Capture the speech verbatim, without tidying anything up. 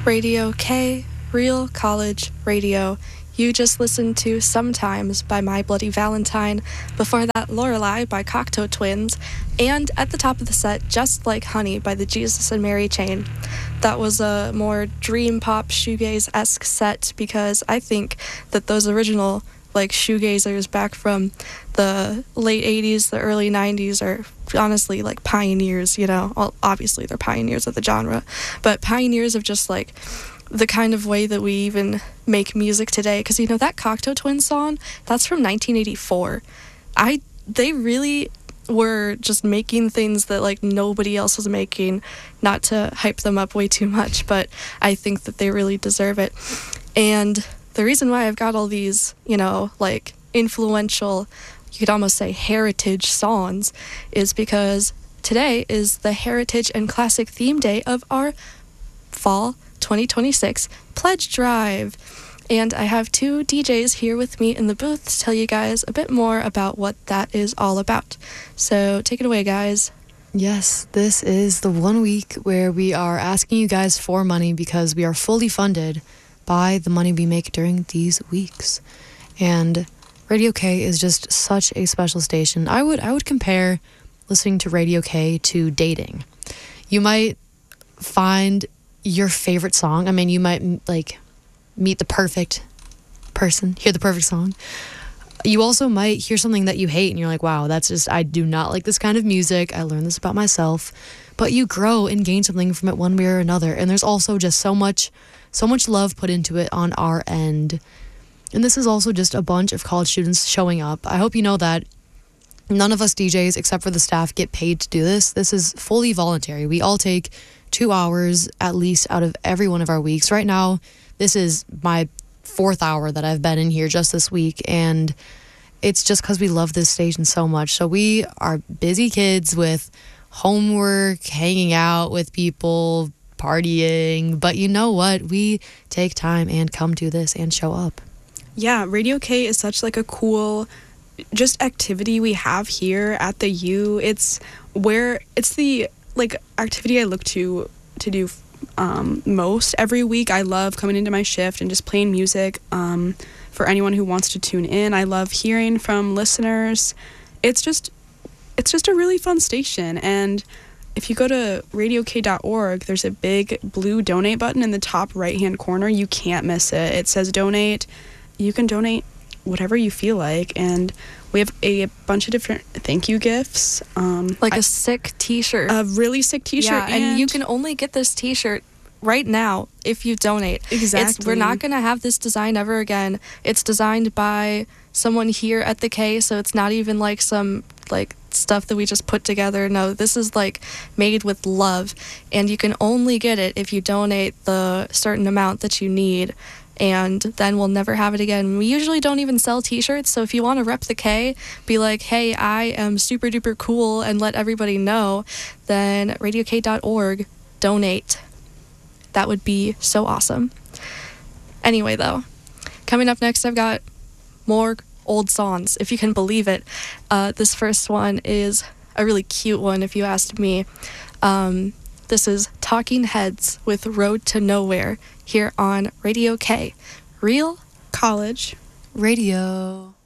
Radio K, Real College Radio. You just listened to Sometimes by My Bloody Valentine. Before that, Lorelei by Cocteau Twins. And at the top of the set, Just Like Honey by the Jesus and Mary Chain. That was a more dream pop shoegaze-esque set because I think that those original like shoegazers back from the late eighties, the early nineties are honestly like pioneers, you know. Well, obviously they're pioneers of the genre, but pioneers of just like the kind of way that we even make music today. Because, you know, that Cocteau Twins song, that's from nineteen eighty-four. I they really were just making things that like nobody else was making. Not to hype them up way too much, but I think that they really deserve it. And the reason why I've got all these, you know, like influential, you could almost say heritage songs, is because today is the Heritage and Classic Theme Day of our Fall twenty twenty-six Pledge Drive. And I have two D Js here with me in the booth to tell you guys a bit more about what that is all about. So take it away, guys. Yes, this is the one week where we are asking you guys for money because we are fully funded by the money we make during these weeks. And Radio K is just such a special station. I would I would compare listening to Radio K to dating. You might find your favorite song. I mean, you might like meet the perfect person, hear the perfect song. You also might hear something that you hate and you're like, wow, that's just, I do not like this kind of music. I learned this about myself. But you grow and gain something from it one way or another. And there's also just so much, so much love put into it on our end. And this is also just a bunch of college students showing up. I hope you know that none of us D Js, except for the staff, get paid to do this. This is fully voluntary. We all take two hours at least out of every one of our weeks. Right now, this is my fourth hour that I've been in here just this week, and it's just because we love this station so much. So we are busy kids with homework, hanging out with people, partying, but you know what? We take time and come to this and show up. Yeah, Radio K is such like a cool just activity we have here at the U. It's where it's the like activity I look to to do um, most every week. I love coming into my shift and just playing music um, for anyone who wants to tune in. I love hearing from listeners. It's just it's just a really fun station. And if you go to radio k dot org, there's a big blue donate button in the top right hand corner. You can't miss it. It says donate. You can donate whatever you feel like, and we have a bunch of different thank you gifts, um Like I- a sick t-shirt. a really sick t-shirt. Yeah, and, you can only get this t-shirt right now if you donate. Exactly. It's, we're not going to have this design ever again. It's designed by someone here at the K, so it's not even like some like stuff that we just put together. No, this is like made with love, and you can only get it if you donate the certain amount that you need. And then we'll never have it again. We usually don't even sell t-shirts, so if you want to rep the K, be like, hey, I am super duper cool, and let everybody know, then radio k dot org, donate. That would be so awesome. Anyway, though, coming up next, I've got more old songs, if you can believe it. Uh, this first one is a really cute one, if you asked me. Um... This is Talking Heads with Road to Nowhere here on Radio K. Real College Radio.